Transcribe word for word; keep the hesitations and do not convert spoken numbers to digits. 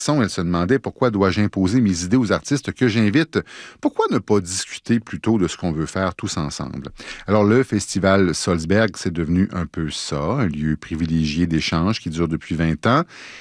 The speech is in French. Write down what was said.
Elle se demandait pourquoi dois-je imposer mes idées aux artistes que j'invite? Pourquoi ne pas discuter plutôt de ce qu'on veut faire tous ensemble? Alors, le festival Salzberg, c'est devenu un peu ça, un lieu privilégié d'échange qui dure depuis vingt ans.